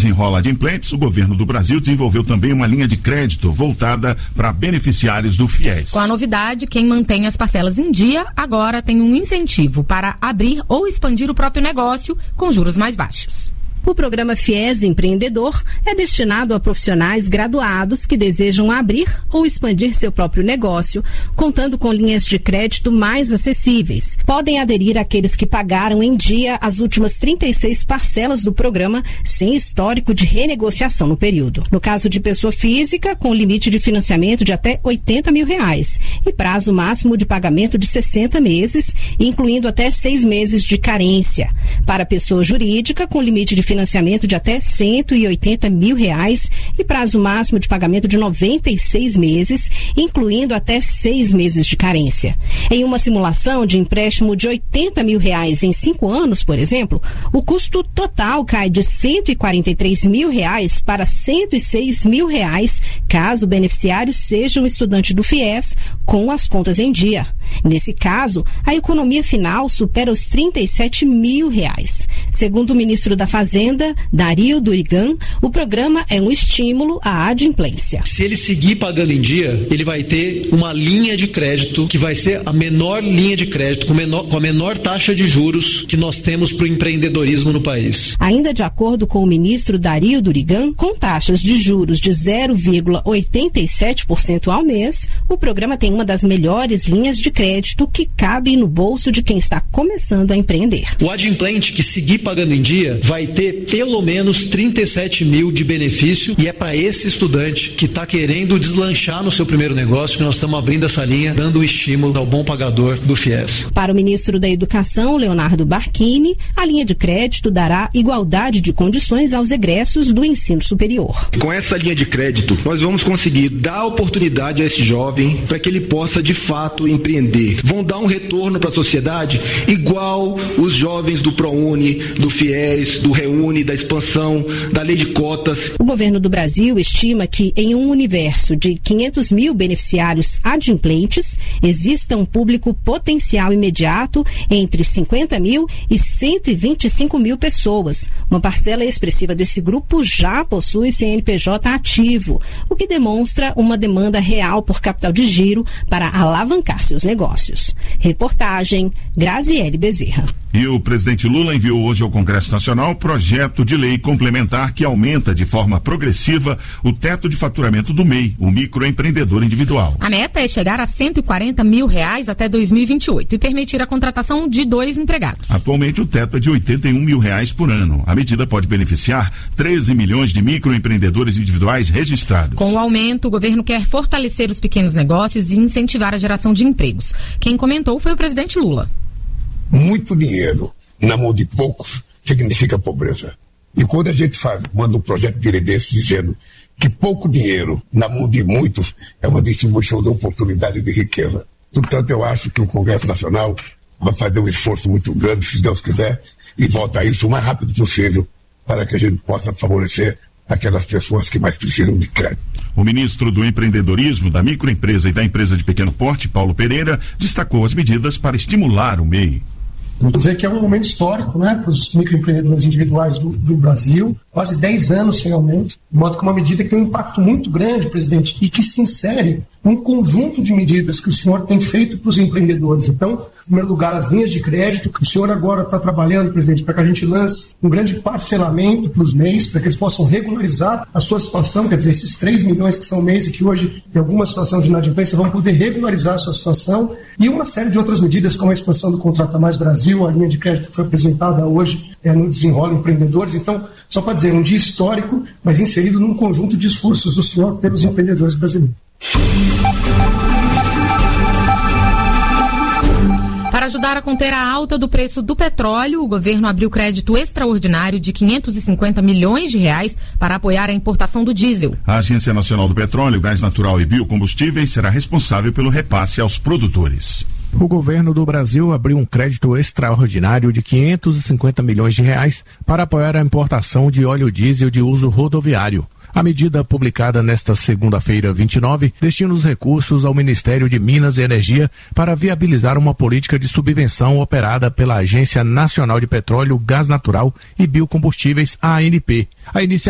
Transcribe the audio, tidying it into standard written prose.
Desenrola Adimplentes, o governo do Brasil desenvolveu também uma linha de crédito voltada para beneficiários do FIES. Com a novidade, quem mantém as parcelas em dia agora tem um incentivo para abrir ou expandir o próprio negócio com juros mais baixos. O programa FIES Empreendedor é destinado a profissionais graduados que desejam abrir ou expandir seu próprio negócio, contando com linhas de crédito mais acessíveis. Podem aderir aqueles que pagaram em dia as últimas 36 parcelas do programa, sem histórico de renegociação no período. No caso de pessoa física, com limite de financiamento de até R$80 mil e prazo máximo de pagamento de 60 meses, incluindo até 6 meses de carência. Para pessoa jurídica, com limite de financiamento de até R$180 mil e prazo máximo de pagamento de 96 meses, incluindo até 6 meses de carência. Em uma simulação de empréstimo de R$80 mil em 5 anos, por exemplo, o custo total cai de R$143 mil para R$106 mil, caso o beneficiário seja um estudante do FIES com as contas em dia. Nesse caso, a economia final supera os R$37 mil. Segundo o ministro da Fazenda, Dario Durigan, o programa é um estímulo à adimplência. Se ele seguir pagando em dia, ele vai ter uma linha de crédito que vai ser a menor linha de crédito, com a menor taxa de juros que nós temos para o empreendedorismo no país. Ainda de acordo com o ministro Dario Durigan, com taxas de juros de 0,87% ao mês, o programa tem uma das melhores linhas de crédito que cabe no bolso de quem está começando a empreender. O adimplente que seguir pagando em dia vai ter pelo menos 37 mil de benefício, e é para esse estudante que está querendo deslanchar no seu primeiro negócio que nós estamos abrindo essa linha, dando um estímulo ao bom pagador do FIES. Para o ministro da Educação, Leonardo Barquini, a linha de crédito dará igualdade de condições aos egressos do ensino superior. Com essa linha de crédito, nós vamos conseguir dar oportunidade a esse jovem para que ele possa de fato empreender. Vão dar um retorno para a sociedade igual os jovens do ProUni, do FIES, do REUNI, da expansão, da lei de cotas. O governo do Brasil estima que em um universo de 500 mil beneficiários adimplentes, exista um público potencial imediato entre 50 mil e 125 mil pessoas. Uma parcela expressiva desse grupo já possui CNPJ ativo, o que demonstra uma demanda real por capital de giro para alavancar seus negócios. Reportagem Graziele Bezerra. E o presidente Lula enviou hoje ao Congresso Nacional o projeto de lei complementar que aumenta de forma progressiva o teto de faturamento do MEI, o microempreendedor individual. A meta é chegar a R$140 mil até 2028 e permitir a contratação de 2 empregados. Atualmente o teto é de R$81 mil por ano. A medida pode beneficiar 13 milhões de microempreendedores individuais registrados. Com o aumento, o governo quer fortalecer os pequenos negócios e incentivar a geração de empregos. Quem comentou foi o presidente Lula. Muito dinheiro na mão de poucos significa pobreza. E quando a gente manda um projeto de lei desse dizendo que pouco dinheiro na mão de muitos é uma distribuição de oportunidade de riqueza. Portanto, eu acho que o Congresso Nacional vai fazer um esforço muito grande, se Deus quiser, e volta isso o mais rápido possível para que a gente possa favorecer aquelas pessoas que mais precisam de crédito. O ministro do Empreendedorismo, da Microempresa e da Empresa de Pequeno Porte, Paulo Pereira, destacou as medidas para estimular o MEI. Vou dizer que é um momento histórico, né, para os microempreendedores individuais do Brasil, quase 10 anos sem aumento, de modo que uma medida que tem um impacto muito grande, presidente, e que se insere num conjunto de medidas que o senhor tem feito para os empreendedores. Então, em primeiro lugar, as linhas de crédito, que o senhor agora está trabalhando, presidente, para que a gente lance um grande parcelamento para os MEIs, para que eles possam regularizar a sua situação, quer dizer, esses 3 milhões que são MEIs e que hoje tem alguma situação de inadimplência vão poder regularizar a sua situação, e uma série de outras medidas, como a expansão do Contrata Mais Brasil, a linha de crédito que foi apresentada hoje no Desenrola Empreendedores. Então, só para dizer, um dia histórico, mas inserido num conjunto de esforços do senhor pelos empreendedores brasileiros. Para ajudar a conter a alta do preço do petróleo, o governo abriu crédito extraordinário de R$550 milhões para apoiar a importação do diesel. A Agência Nacional do Petróleo, Gás Natural e Biocombustíveis será responsável pelo repasse aos produtores. O governo do Brasil abriu um crédito extraordinário de R$550 milhões para apoiar a importação de óleo diesel de uso rodoviário. A medida publicada nesta segunda-feira, 29, destina os recursos ao Ministério de Minas e Energia para viabilizar uma política de subvenção operada pela Agência Nacional de Petróleo, Gás Natural e Biocombustíveis, ANP. A iniciativa